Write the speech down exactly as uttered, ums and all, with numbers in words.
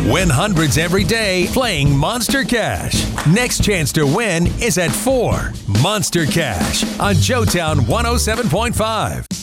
Win hundreds every day playing Monster Cash. Next chance to win is at four. Monster Cash on Joetown one oh seven point five.